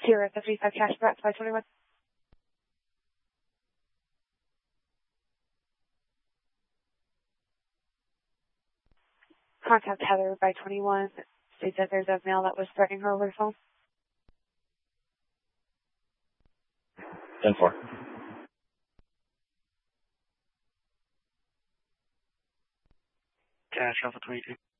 Sierra 75 cash back 521. Contact Heather by 21. States that there's a male that was threatening her over the phone. 10-4. Cash Alpha 22.